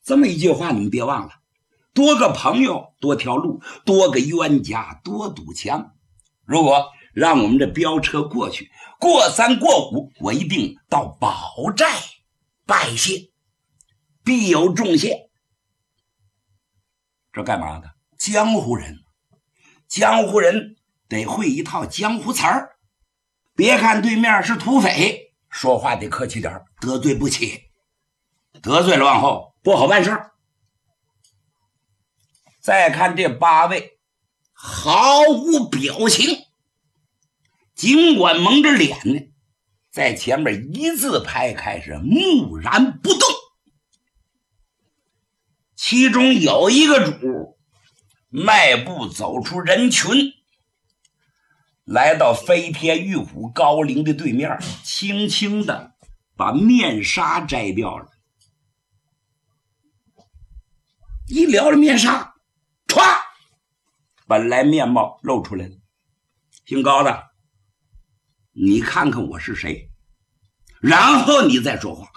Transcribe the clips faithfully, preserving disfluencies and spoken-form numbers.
这么一句话你们别忘了，多个朋友多条路，多个冤家多堵墙。如果让我们这飙车过去，过三过五，我一定到宝寨拜谢，必有重谢。这干嘛的？江湖人，江湖人得会一套江湖词儿。别看对面是土匪，说话得客气点，得罪不起，得罪了往后不好办事儿。再看这八位毫无表情，尽管蒙着脸呢，在前面一字排开，是木然不动。其中有一个主迈步走出人群，来到飞天玉虎高陵的对面，轻轻的把面纱摘掉了。一撩了面纱，歘，本来面貌露出来了。姓高的，你看看我是谁，然后你再说话。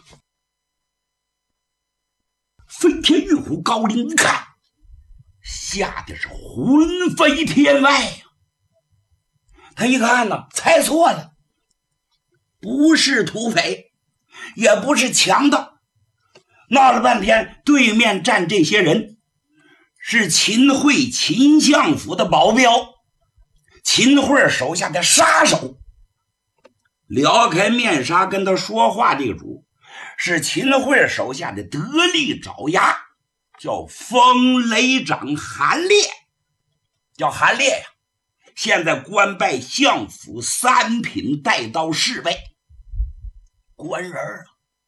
飞天玉虎高陵一看，吓得是魂飞天外呀、啊！他一看呢，猜错了，不是土匪，也不是强盗，闹了半天，对面站这些人是秦桧秦相府的保镖，秦桧手下的杀手。撩开面纱跟他说话这个主是秦桧手下的得力爪牙，叫风雷长韩烈，叫韩烈呀。现在官拜相府三品带刀侍卫，官人啊。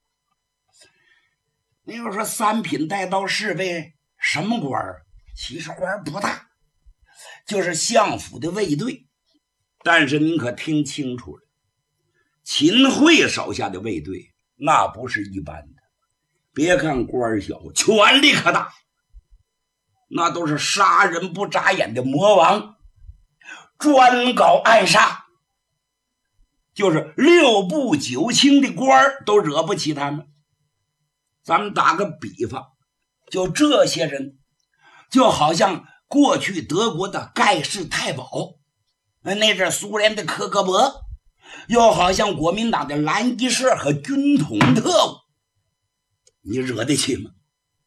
你要说三品带刀侍卫什么官儿？其实官不大，就是相府的卫队。但是您可听清楚了，秦桧手下的卫队那不是一般的，别看官小，权力可大，那都是杀人不眨眼的魔王，专搞暗杀，就是六部九卿的官都惹不起他们。咱们打个比方，就这些人就好像过去德国的盖世太保，那是苏联的科格勃，又好像国民党的蓝衣社和军统特务，你惹得起吗？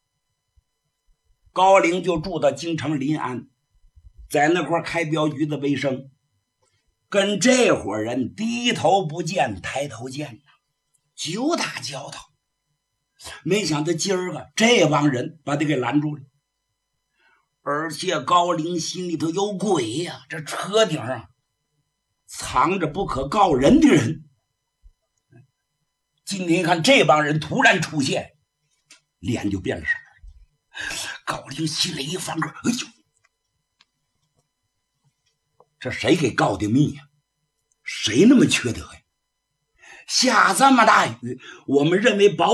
高陵就住到京城临安，在那块开镖局的为生，跟这伙人低头不见抬头见，就打交道。没想到今儿个这帮人把他给拦住了，而且高陵心里头有鬼呀、啊，这车顶上藏着不可告人的人。今天看这帮人突然出现，脸就变了色儿。高陵心里一翻个，哎呦，这谁给告的密呀、啊？谁那么缺德呀？下这么大雨，我们认为保